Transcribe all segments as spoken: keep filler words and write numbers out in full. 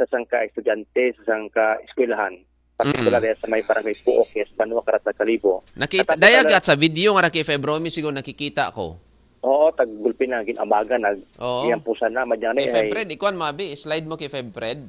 sa sangka estudyante, sa sangka eskwelahan. Particular mm. sa may barangay Puok, yes, Banwa, Karata, Kalibo. Nakita, dayag at sa video nga kay Febromi siguro nakikita ko. Oo, taggulpin na, ginamaga, nag, iyan po sana, madyan kay Febred, ay... ikuan mabi, slide mo kay Febred.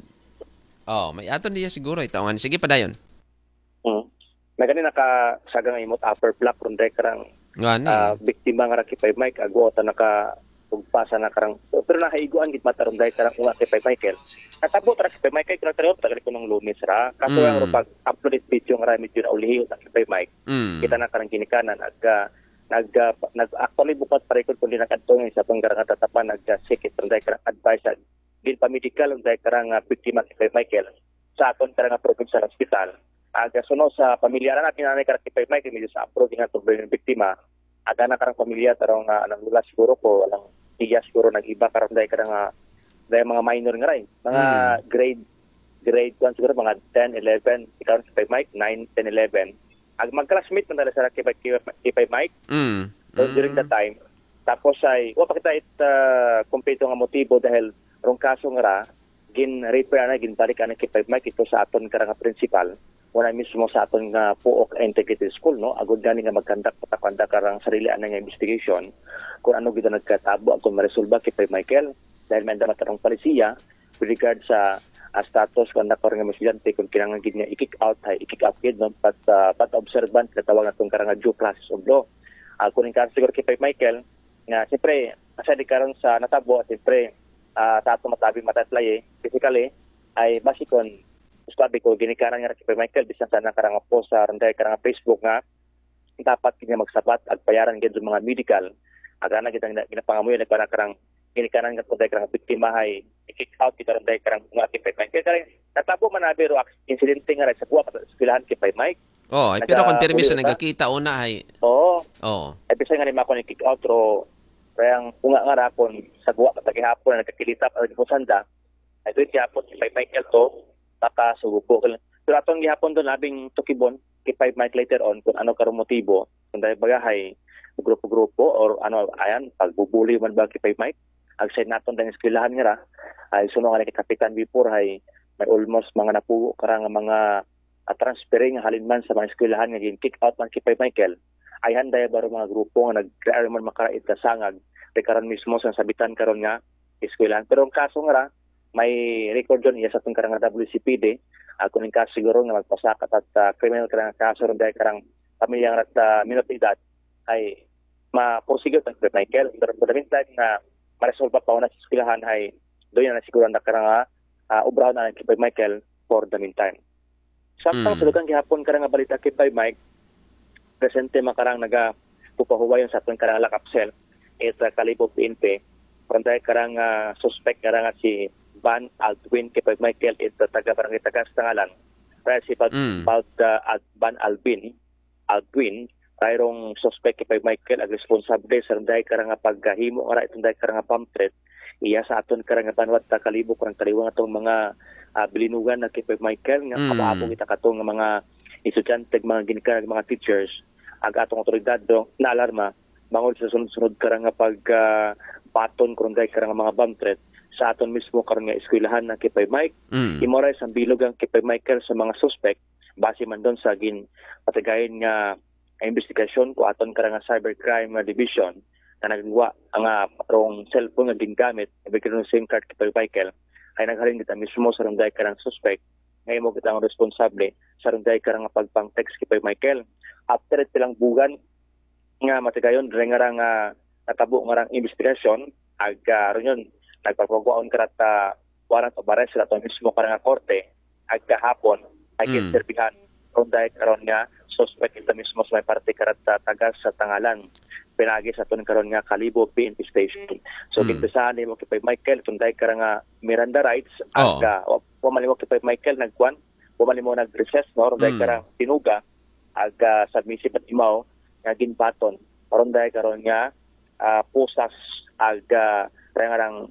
Oh, may aton niya siguro, itawangan. Sige pa dayon. Hmm. May ganin nakasagang imot upper block, runday karang uh, biktima nga kay Mike, agwota naka pagpasa na karang, pero nakaiguan, git matarunday karang unga kay Michael. Natabot ra kay Michael, kaya tayo, tagal ko ng lunes ra. Kaso mm. ang pag-upload video nga rami yun, ulihiyo na kay Mike. Mm. Kita na karang kinikanan, ag nag uh, nag actually bukas pa record kundi nakadtong sa panggarang tatapan nag sikit runday karang advice din pa medical runday karang uh, biktima kay Michael sa aton karang provincial hospital aga suno sa pamilya na natin nanay karang kay Michael medyo sa approve nga tubig ng biktima aga na karang pamilya tarong uh, anang lula siguro ko walang tiya siguro nag-iba karang runday karang uh, dahil mga minor nga rin mga mm. grade grade one siguro mga ten, eleven ikaw kay Mike nine, ten, eleven ag mag-classmate man talaga sa kay kay Mike. Mm. So, during that time. Tapos ay, wa pa kita it uh, kumpleto nga motibo dahil rong kaso nga ra, gin-repair na, ginbalik na kay Mike ito sa aton karang principal. Wala mismo sa aton nga Puok Integrated School, no? Agod gani nga magkandak patakanda karang sarili ana nga investigation kung ano gito nagkatabo kung maresolba kay Michael dahil may damat karang palisiya with regard sa Uh, status kung nakor nga estudyante kung kinahanglan gid nga i-kick out hay i-kick out gid no pat uh, pat observant katawag natong karang due process of law. Uh, kung ka siguro kay Michael nga siyempre asa di karon sa natabo siyempre uh, sa ato matabi matatlay eh, physically ay basikon sabi ko ginikanan nga kay Michael bisan sa nakarang post sa runday karang Facebook nga dapat kanya magsabat at bayaran gid sa mga medical aga na gid ang ginapangamuyo na karang ginikanan nga tunday karang biktima hay i-kick out kita rin dahil karang mga kay Mike. Kaya karang natabo man na pero insidente nga rin sa buwa sa eskwelahan kay Mike. Oh, ay, pero kung termis na nagkakita una ay... Oo. Oo. Ay bisa nga rin ako ni-kick out pero kayang unga nga rapon sa buwa patagi hapon na nagkakilitap at nagkusanda ay doon hapon kay Michael to makasubupo. Pero atong gihapon doon labing tukibon kay Mike later on kung ano karong motibo kung dahil bagahay grupo-grupo or ano ayan pagbubuli man ba kay Mike agsaid naton dang eskwelahan nga ra ay suno nga ni kapitan before ay may almost mga napuo karang mga uh, transferring halinman sa mga eskwelahan nga gin kick out man kay Michael ay handay baro mga grupo nga nag-create man makarait na sangag de karon mismo sa sabitan karon nga eskwelahan pero ang kaso nga ra may record don iya sa tong karang W C P D uh, kung ang kaso siguro nga magpasakat at uh, criminal karang kaso ron dahil karang pamilyang rat uh, minoridad ay ma-prosecute ang Michael pero for the meantime na ma-resolve pa na sa eskwelahan ay doon na siguro na karang uh, ubraw na kay Michael for the meantime. Samtang mm. sa lugang gihapon karang balita kay Mike, presente makarang naga pupahuwayon sa atong karang lakapsel at uh, Kalibo P N P. Panday karang uh, suspect karang si Van Aldwin kay Michael at uh, taga barangay Tagas Tangalan. Kaya si Pag mm. uh, Van Albin, Aldwin, tayrong suspect kay Michael ag responsable sa runday karang paghahimo ara itong day karang pamphlet iya sa aton karang banwat ta Kalibo karang kaliwang atong mga uh, bilinugan na kay Michael nga mm. kapaabong kita katong mga estudyante mga ginikanan mga teachers ag atong otoridad do na alarma bangod sa sunod-sunod karang pag uh, paton karang karang mga pamphlet sa aton mismo karang nga eskwelahan na kay Mike mm. imoray sa bilugang kay Michael sa mga suspect base man don sa gin patagayon nga investigasyon ko aton karang cybercrime division na nagwa ang parong cellphone nga gingamit ibigay ng SIM card kay Michael ay naghalin kita mismo sa runday karang suspect ngayon mo kita ang responsable sa runday karang pagpang text kay Michael after ilang bugan nga matagayon dre nga nga natabo nga rang investigasyon ag uh, ron nagpapagawaon karata warrant of arrest sa aton mismo karang korte ag kahapon ay mm. kinserbihan runday karon nga suspect ito mismo sa may parte karata Tagas sa Tangalan pinagi sa aton karon nga Kalibo P N P station so mm. kintusahan nimo kay Michael tunday karang nga Miranda rights oh. ag uh, pumalimo kay Michael nagkuan pumalimo nag-recess no runday mm. karang tinuga ag uh, submissive at imaw nga ginbaton runday karon nga uh, pusas ag uh, karang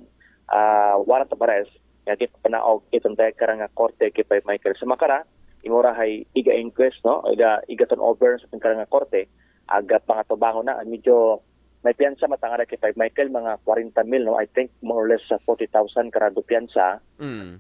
uh, warrant of arrest nga gipanaog itong day karang nga korte kay Michael sa makara imura hay iga inquest no iga iga turnover sa karang korte aga pangatubangon na medyo may piyansa matangara kay Michael mga forty mil no I think more or less sa forty thousand karado piyansa mm.